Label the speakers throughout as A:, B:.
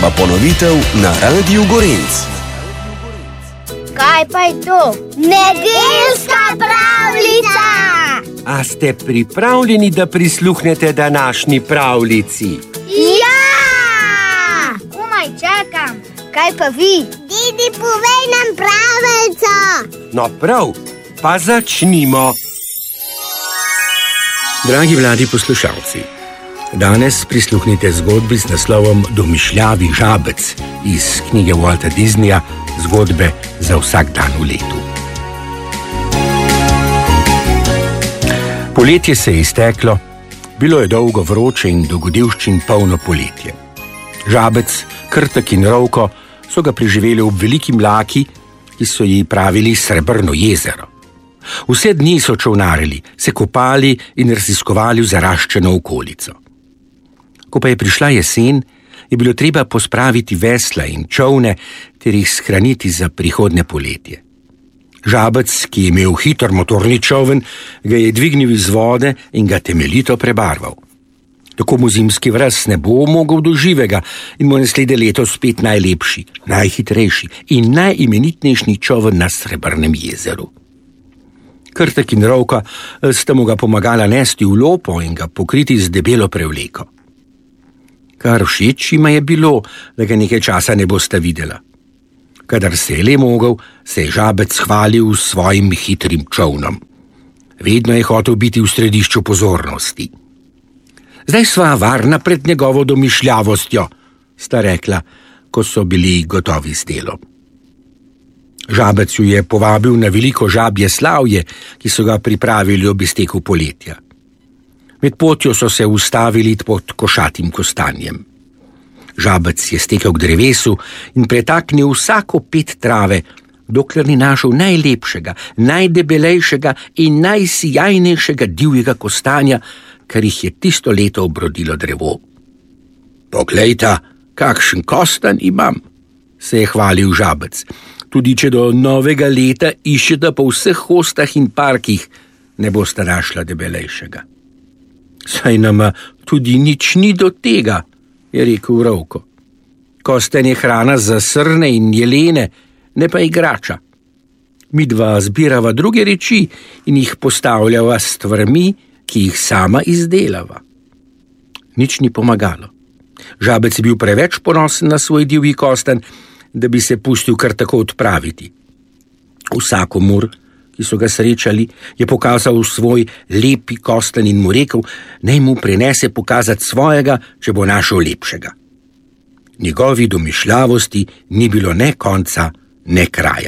A: pa ponovitev na Radiu Gorenc.
B: Kaj pa je to? Nedeljska pravljica!
C: A ste pripravljeni, da prisluhnete današnji pravljici?
B: Ja! Komaj čakam. Kaj pa vi? Didi, povej nam pravljico.
C: No prav, pa začnimo. Dragi mladi poslušalci, danes prisluhnite zgodbi z naslovom Domišljavi žabec iz knjige Walta Disneyja Zgodbe za vsak dan v letu. Poletje se je izteklo, bilo je dolgo vroče in dogodivščin polno poletje. Žabec, Krtek in Rovko so ga preživeli ob veliki mlaki, ki so ji pravili Srebrno jezero. Vse dni so čolnarili, se kopali in raziskovali v zaraščeno okolico. Ko pa je prišla jesen, je bilo treba pospraviti vesla in čolne ter jih shraniti za prihodnje poletje. Žabec, ki je imel hiter motorni čoln, ga je dvignil iz vode in ga temeljito prebarval. Tako mu zimski vraz ne bo mogel do živega in mu naslednje leto spet najlepši, najhitrejši in najimenitnejši čoln na Srebrnem jezeru. Krtek in Rovka sta mu ga pomagala nesti v lopo in ga pokriti z debelo prevleko. Kar všeč jima je bilo, da ga nekaj časa ne bosta videla. Kadar se je le mogel, se je žabec hvalil s svojim hitrim čolnom. Vedno je hotel biti v središču pozornosti. Zdaj sva varna pred njegovo domišljavostjo, sta rekla, ko so bili gotovi s delom. Žabec ju je povabil na veliko žabje slavje, ki so ga pripravili ob izteku poletja. Med potjo so se ustavili pod košatim kostanjem. Žabec je stekel k drevesu in pretaknil vsako ped trave, dokler ni našel najlepšega, najdebelejšega in najsijajnejšega divjega kostanja, kar jih je tisto leto obrodilo drevo. Poglejta, kakšen kostan imam, se je hvalil žabec. Tudi če do novega leta iščeta po vseh hostah in parkih, ne bosta našla debelejšega. Saj nama tudi nič ni do tega, je rekel Rovko. Kosten je hrana za srne in jelene, ne pa igrača. Midva zbirava druge reči in jih postavljava s stvarmi, ki jih sama izdelava. Nič ni pomagalo. Žabec je bil preveč ponosen na svoj divji kosten, da bi se pustil kar tako odpraviti. Vsakomur, ki so ga srečali, je pokazal svoj lepi kosten in mu rekel, naj mu prinese pokazati svojega, če bo našel lepšega. Njegovi domišljavosti ni bilo ne konca, ne kraja.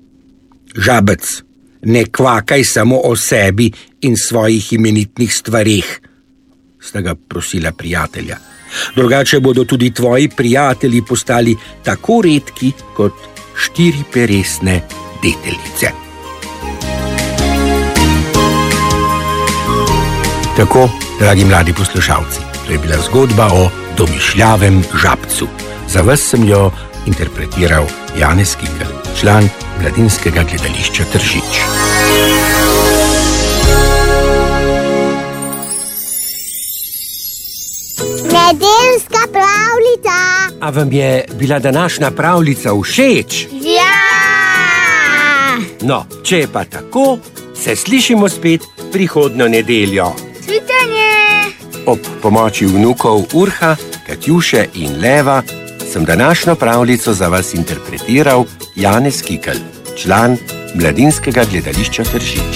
C: Žabec, ne kvakaj samo o sebi in svojih imenitnih stvareh, sta ga prosila prijatelja. Drugače bodo tudi tvoji prijatelji postali tako redki kot 4 peresne deteljice. Tako, dragi mladi poslušalci, to je bila zgodba o domišljavem žabcu. Za vas sem jo interpretiral Janez Kikel, član Mladinskega gledališča Tržič.
B: Nedeljska pravljica.
C: A vam je bila današnja pravljica všeč?
B: Ja!
C: No, če je pa tako, se slišimo spet prihodnjo nedeljo.
B: Cvitanje!
C: Ob pomoči vnukov Urha, Katjuše in Leva sem današnjo pravljico za vas interpretiral Janez Kikel, član Mladinskega gledališča Tržič.